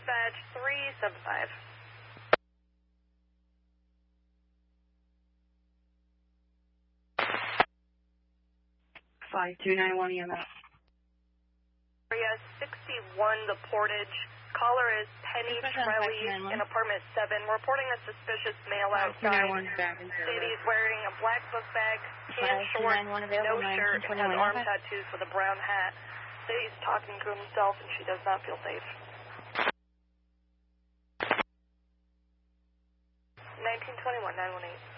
Dispatch 375. 5291 EMS. Area 61, The Portage. Caller is Penny Trelli in apartment 7, reporting a suspicious male outside. City is wearing a black book bag, tan shorts, no shirt, and has arm tattoos with a brown hat. City's talking to himself and she does not feel safe. 1921, 918.